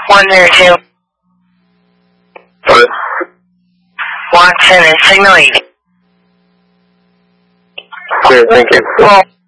102. What? Watson is signaling. Okay, thank you. Well,